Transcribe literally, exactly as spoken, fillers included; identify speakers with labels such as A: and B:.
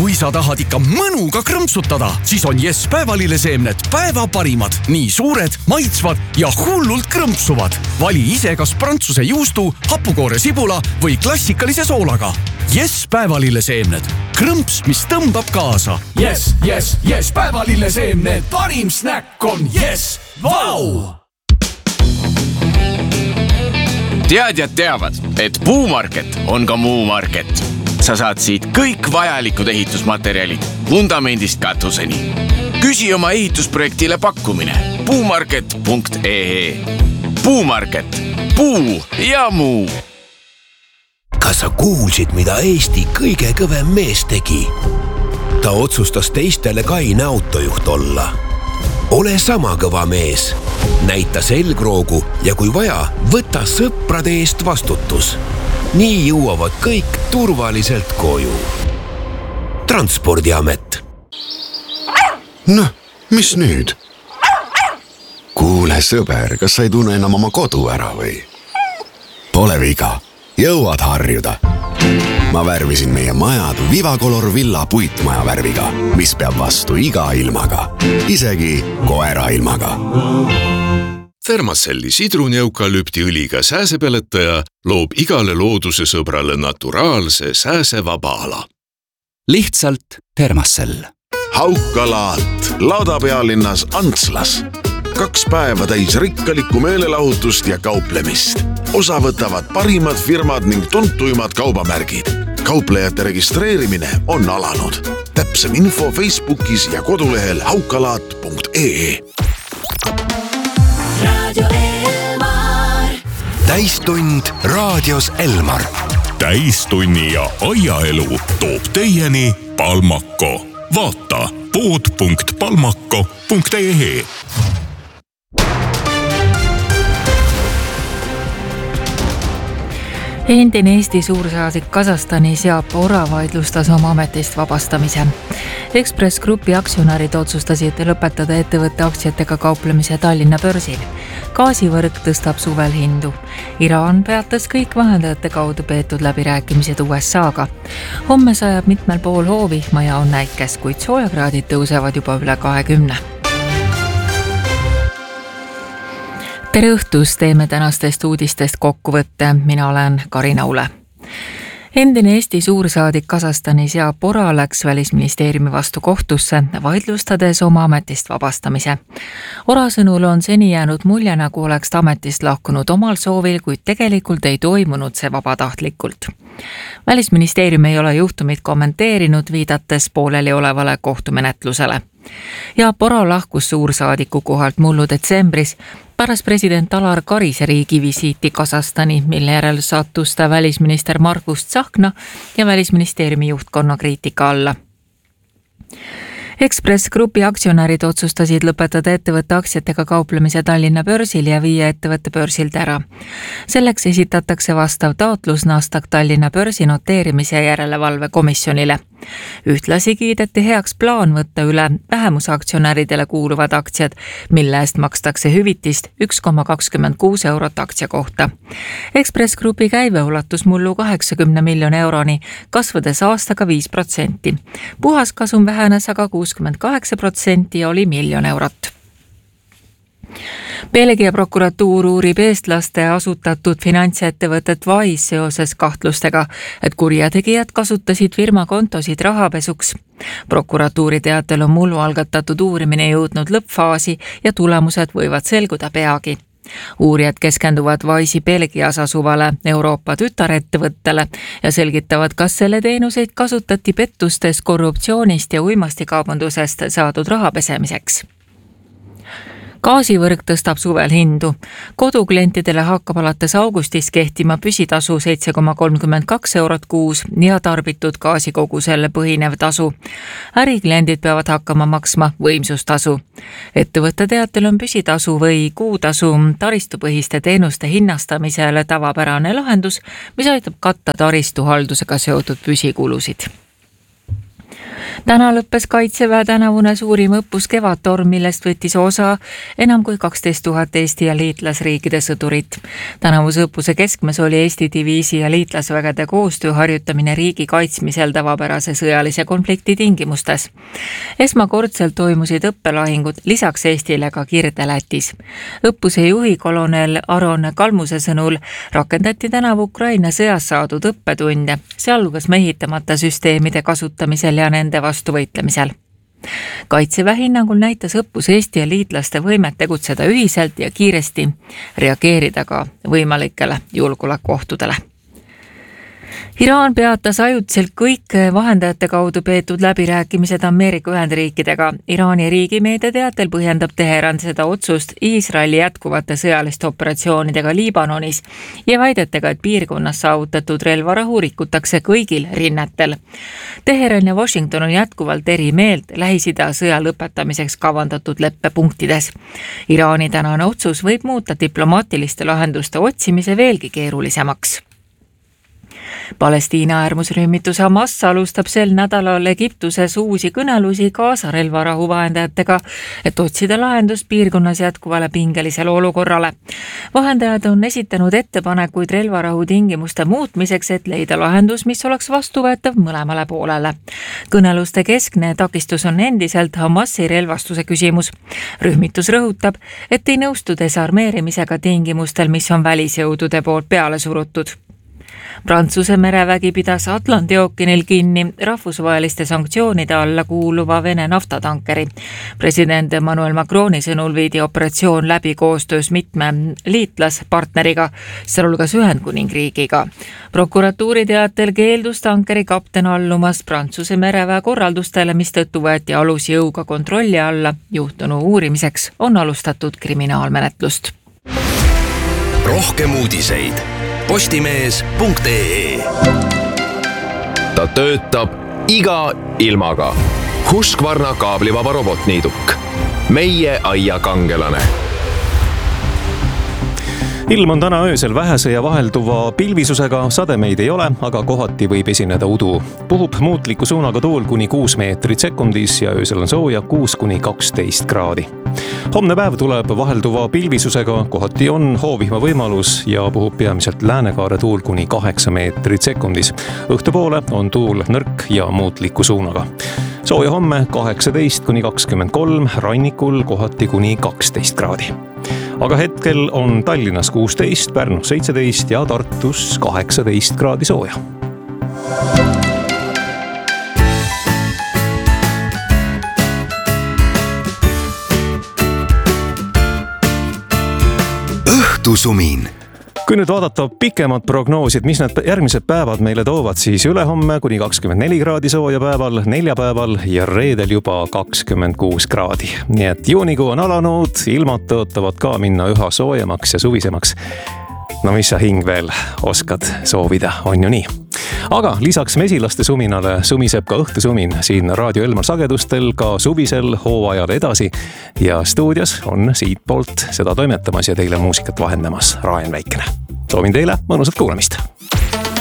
A: Kui sa tahad ikka mõnuga krõmpsutada, siis on Yes päevalilleseemned päeva parimad. Nii suured, maitsvad ja hullult krõmpsuvad. Vali ise kas prantsuse juustu, hapukoore sibula või klassikalise soolaga. Yes päevalilleseemned. Krõmps, mis tõmbab kaasa.
B: Yes, yes, yes päevalilleseemned. Parim snäkk on Yes. Vau!
C: Teadjad teavad, et Puumarket on ka Muumarket. Sa saad siit kõik vajalikud ehitusmaterjalid, vundamendist katuseni. Küsi oma ehitusprojektile pakkumine puumarket punkt ee. Puumarket. Puu ja muu.
D: Kas sa kuulsid, mida Eesti kõige kõvem mees tegi? Ta otsustas teistele kaine autojuht olla. Ole sama kõva mees. Näita selgroogu ja kui vaja, võta sõprade eest vastutus. Nii jõuavad kõik turvaliselt koju. Transpordiamet.
E: Noh, mis nüüd? Kuule sõber, kas sa ei tunne enam oma kodu ära või? Pole viga, jõuad harjuda. Ma värvisin meie majad Vivacolor Villa puitmaja värviga, mis peab vastu iga ilmaga, isegi koera ilmaga.
F: Thermacelli sidruni-eukalüptiõliga sääsepeletaja loob igale looduse sõbrale naturaalse sääsevaba ala.
G: Lihtsalt Thermacell.
H: Haukalaat, laudapealinnas Antslas. Kaks päeva täis rikkalikku meelelahutust ja kauplemist. Osa võtavad parimad firmad ning tuntuimad kaubamärgid. Kauplejate registreerimine on alanud. Täpsem info Facebookis ja kodulehel haukalaat punkt ee.
I: Radio Elmar.
D: Täistund raadios Elmar.
J: Täistunni ja aiaelu toob teieni Palmako. Vaata pood punkt palmako punkt ee.
K: Endine Eesti suursaadik Kasahstani seab oravaidlustas oma ametist vabastamise. Express Grupi aktsionärid otsustasid lõpetada ettevõtte aktsiatega kauplemise Tallinna börsil. Gaasivõrk tõstab suvel hindu. Iraan peatas kõik vahendajate kaudu peetud läbirääkimised U S A-ga. Homme sajab mitmel pool hoovihma ja on näikes, kuid soojakraadid tõusevad juba üle kahekümne. Tere õhtust, teeme tänastest uudistest kokkuvõtte. Mina olen Karina Ule. Endine Eesti suursaadik Kasahstani seab Pora läks Välisministeeriumi vastu kohtusse, vaidlustades oma ametist vabastamise. Ora sõnul on seni jäänud mulje, nagu oleks ta ametist lahkunud omal soovil, kuid tegelikult ei toimunud see vabatahtlikult. Välisministeerium ei ole juhtumit kommenteerinud, viidates pooleli olevale kohtumenetlusele. Ja Pora lahkus suursaadiku kohalt mullu detsembris, pärast president Alar Karise riigivisiiti Kasahstani, mille järel sattus ta välisminister Margus Tsahkna ja välisministeeriumi juhtkonna kriitika alla. Express Grupi aktsionärid otsustasid lõpetada ettevõtte aktsiatega kauplemise Tallinna börsil ja viia ettevõtte börsilt ära. Selleks esitatakse vastav taotlus Nasdaq Tallinna börsi noteerimise järelevalve komisjonile. Ühtlasi kiideti heaks plaan võtta üle vähemusaktsionäridele kuuluvad aktsiad, mille eest makstakse hüvitist üks koma kakskümmend kuus eurot aktsia kohta. Express Grupi käive ulatus mullu kaheksakümne miljoni euroni, kasvades aastaga viis protsenti. Puhaskasum vähenes aga kuuskümmend kaheksa protsenti ja oli miljon eurot. Belgia prokuratuur uurib eestlaste asutatud finantsettevõtet Wise seoses kahtlustega, et kurjategijad kasutasid firma kontosid rahapesuks. Prokuratuuri teatel on mullu algatatud uurimine jõudnud lõppfaasi ja tulemused võivad selguda peagi. Uurijad keskenduvad Wise'i Belgias asuvale Euroopa tütarettevõttele ja selgitavad, kas selle teenuseid kasutati pettustes, korruptsioonist ja uimastikaubandusest saadud rahapesemiseks. Gaasivõrk tõstab suvel hindu. Koduklientidele hakkab alates augustis kehtima püsitasu seitse koma kolmkümmend kaks eurot kuus ja tarbitud gaasikogusele põhinev tasu. Ärikliendid peavad hakkama maksma võimsustasu. Ettevõtte teatel on püsitasu või kuutasu taristupõhiste teenuste hinnastamisele tavapärane lahendus, mis aitab katta taristuhaldusega seotud püsikulusid. Täna lõppes Kaitseväe tänavune suurim õppus Kevadtorm, millest võttis osa enam kui kaksteist tuhat Eesti ja liitlasriikide sõdurit. Tänavuse õppuse keskmes oli Eesti diviisi ja liitlasvägede koostöö harjutamine riigi kaitsmisel tavapärase sõjalise konflikti tingimustes. Esmakordselt toimusid õppelahingud lisaks Eestile ka Kirde-Lätis. Õppuse juhi kolonel Aron Kalmuse sõnul rakendati tänavu Ukraina sõjas saadud õppetunde, sealhulgas mehitamata süsteemide kasutamisel ja nende vastu võitlemisel. Kaitseväe hinnangul näitas õppus Eesti ja liitlaste võimet tegutseda ühiselt ja kiiresti reageerida ka võimalikele julgeolekuohtudele. Iraan peatas ajutiselt kõik vahendajate kaudu peetud läbirääkimised Ameerika Ühendriikidega. Iraani riigimeedia teatel põhjendab Teheran seda otsust Iisraeli jätkuvate sõjaliste operatsioonidega Liibanonis ja väidetega, et piirkonnas saavutatud relvarahu rikutakse kõigil rinnetel. Teheran ja Washington on jätkuvalt eri meelt Lähis-Ida sõja lõpetamiseks kavandatud leppepunktides. Iraani tänane otsus võib muuta diplomaatiliste lahenduste otsimise veelgi keerulisemaks. Palestiina äärmusrühmitus Hamas alustab sel nädalal Egiptuses uusi kõnelusi Gaza relvarahu vahendajatega, et otsida lahendust piirkonnas jätkuvale pingelisele olukorrale. Vahendajad on esitanud ettepanekuid relvarahu tingimuste muutmiseks, et leida lahendus, mis oleks vastuvõetav mõlemale poolele. Kõneluste keskne takistus on endiselt Hamasi relvastuse küsimus. Rühmitus rõhutab, et ei nõustu desarmeerimisega tingimustel, mis on välisjõudude poolt peale surutud. Prantsuse merevägi pidas Atlandi ookeanil kinni rahvusvaheliste sanktsioonide alla kuuluva Vene naftatankeri. President Emmanuel Macroni sõnul viidi operatsioon läbi koostöös mitme liitlaspartneriga, sealhulgas Ühendkuningriigiga. Prokuratuuri teatel keeldus tankeri kapten allumas Prantsuse mereväe korraldustele, mistõttu võeti alus jõuga kontrolli alla. Juhtunu uurimiseks on alustatud kriminaalmenetlust.
D: Rohkem uudiseid postimees punkt ee. Ta töötab iga ilmaga. Husqvarna kaablivaba robotniiduk. Meie aia kangelane.
L: Ilm on täna öösel vähese ja vahelduva pilvisusega, sademeid ei ole, aga kohati võib esineda udu. Puhub muutliku suunaga tuul kuni kuus meetrit sekundis ja öösel on sooja kuus kuni kaksteist kraadi. Homne päev tuleb vahelduva pilvisusega, kohati on hoovihma võimalus ja puhub peamiselt läänekaare tuul kuni kaheksa meetrit sekundis. Õhtupoole on tuul nõrk ja muutliku suunaga. Sooja homme kaheksateist kuni kakskümmend kolm, rannikul kohati kuni kaksteist kraadi. Aga hetkel on Tallinnas kuusteist, Pärnus seitseteist ja Tartus kaheksateist kraadi sooja.
D: Õhtusumin.
L: Kui nüüd vaadata pikemad prognoosid, mis need järgmised päevad meile toovad, siis ülehomme kuni kakskümmend neli kraadi sooja päeval, neljapäeval ja reedel juba kakskümmend kuus kraadi. Nii et juunikuu on alanud, ilmad tõotavad ka minna üha soojemaks ja suvisemaks. No mis sa hing veel oskad soovida, on ju nii. Aga lisaks mesilaste suminale sumiseb ka õhtusumin siin Raadio Elmar sagedustel ka suvisel hooajal edasi ja stuudios on siit poolt seda toimetamas ja teile muusikat vahendamas Raajan Väikene. Soovin teile mõnusat kuulamist.